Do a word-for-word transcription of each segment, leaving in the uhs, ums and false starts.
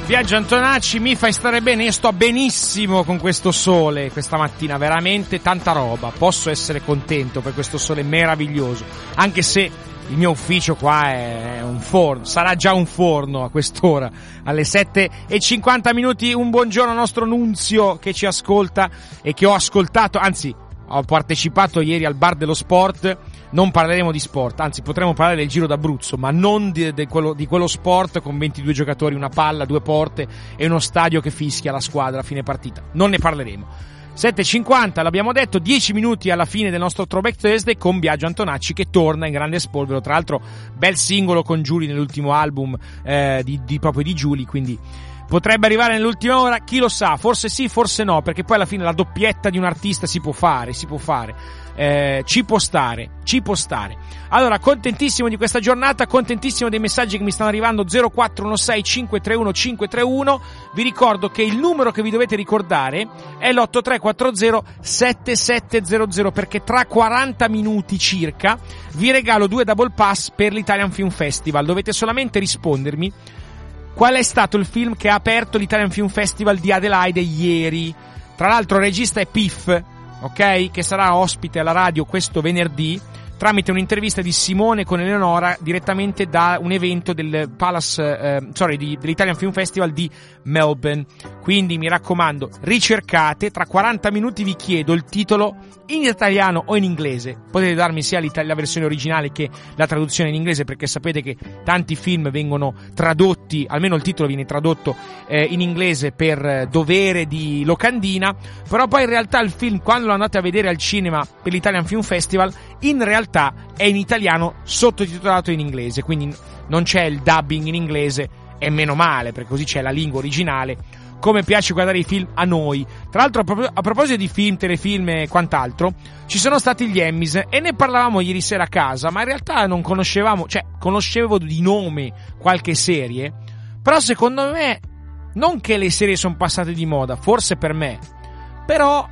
Biagio Antonacci, mi fai stare bene, io sto benissimo con questo sole questa mattina, veramente tanta roba, posso essere contento per questo sole meraviglioso, anche se il mio ufficio qua è un forno, sarà già un forno a quest'ora, alle sette e cinquanta minuti. Un buongiorno al nostro Nunzio che ci ascolta e che ho ascoltato, anzi ho partecipato ieri al bar dello sport. Non parleremo di sport, anzi potremmo parlare del Giro d'Abruzzo, ma non di, di, quello, di quello sport con ventidue giocatori, una palla, due porte e uno stadio che fischia la squadra a fine partita. Non ne parleremo. sette e cinquanta, l'abbiamo detto, dieci minuti alla fine del nostro Throwback Thursday con Biagio Antonacci che torna in grande spolvero. Tra l'altro bel singolo con Giulia nell'ultimo album eh, di, di proprio di Giulia, quindi potrebbe arrivare nell'ultima ora, chi lo sa, forse sì, forse no, perché poi alla fine la doppietta di un artista si può fare, si può fare. Eh, ci può stare, ci può stare. Allora, contentissimo di questa giornata, contentissimo dei messaggi che mi stanno arrivando. Zero quattro uno sei cinque tre uno cinque tre uno. Vi ricordo che il numero che vi dovete ricordare è l'otto tre quattro zero sette sette zero zero, perché tra quaranta minuti circa vi regalo due double pass per l'Italian Film Festival. Dovete solamente rispondermi qual è stato il film che ha aperto l'Italian Film Festival di Adelaide ieri. Tra l'altro il regista è Piff, ok? Che sarà ospite alla radio questo venerdì tramite un'intervista di Simone con Eleonora direttamente da un evento del Palace, eh, sorry, di, dell'Italian Film Festival di Melbourne. Quindi mi raccomando, ricercate, tra quaranta minuti vi chiedo il titolo in italiano o in inglese. Potete darmi sia la versione originale che la traduzione in inglese, perché sapete che tanti film vengono tradotti, almeno il titolo viene tradotto eh, in inglese per dovere di locandina, però poi in realtà il film, quando lo andate a vedere al cinema per l'Italian Film Festival, in realtà è in italiano sottotitolato in inglese, quindi non c'è il dubbing in inglese, e meno male, perché così c'è la lingua originale, come piace guardare i film a noi. Tra l'altro, a, prop- a proposito di film, telefilm e quant'altro, ci sono stati gli Emmys e ne parlavamo ieri sera a casa, ma in realtà non conoscevamo, cioè conoscevo di nome qualche serie, però secondo me, non che le serie sono passate di moda, forse per me, però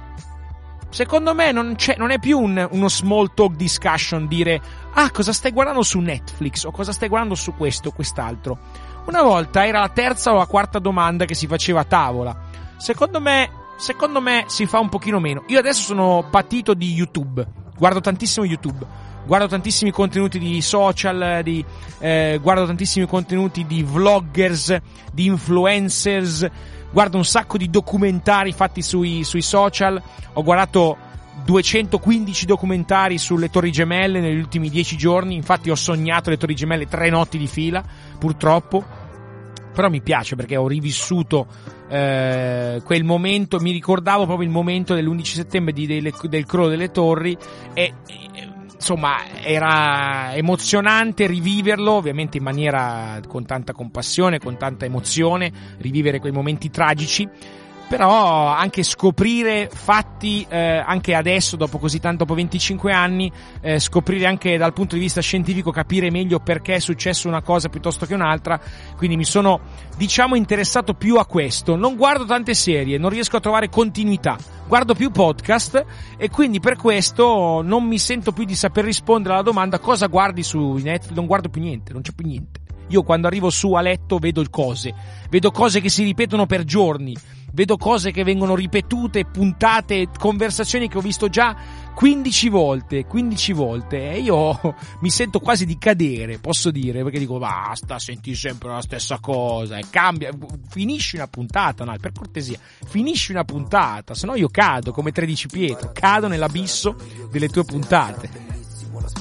secondo me non, c'è, non è più un, uno small talk discussion dire ah, cosa stai guardando su Netflix o cosa stai guardando su questo o quest'altro. Una volta era la terza o la quarta domanda che si faceva a tavola. Secondo me, secondo me si fa un pochino meno. Io adesso sono patito di YouTube, guardo tantissimo YouTube, guardo tantissimi contenuti di social, di, eh, guardo tantissimi contenuti di vloggers, di influencers, guardo un sacco di documentari fatti sui, sui social. Ho guardato duecentoquindici documentari sulle Torri Gemelle negli ultimi dieci giorni, infatti ho sognato le Torri Gemelle tre notti di fila, purtroppo, però mi piace perché ho rivissuto eh, quel momento, mi ricordavo proprio il momento dell'undici settembre di, delle, del crollo delle torri e, e insomma era emozionante riviverlo, ovviamente in maniera con tanta compassione, con tanta emozione, rivivere quei momenti tragici, però anche scoprire fatti eh, anche adesso, dopo così tanto, dopo venticinque anni, eh, scoprire anche dal punto di vista scientifico, capire meglio perché è successa una cosa piuttosto che un'altra. Quindi mi sono, diciamo, interessato più a questo. Non guardo tante serie, non riesco a trovare continuità, guardo più podcast e quindi per questo non mi sento più di saper rispondere alla domanda cosa guardi su Netflix. Non guardo più niente, non c'è più niente. Io quando arrivo su a letto vedo cose, vedo cose che si ripetono per giorni, vedo cose che vengono ripetute, puntate, conversazioni che ho visto già quindici volte, quindici volte, e io mi sento quasi di cadere, posso dire, perché dico basta, senti sempre la stessa cosa e cambia, finisci una puntata, no, per cortesia, finisci una puntata, se no io cado come tredici Pietro, cado nell'abisso delle tue puntate.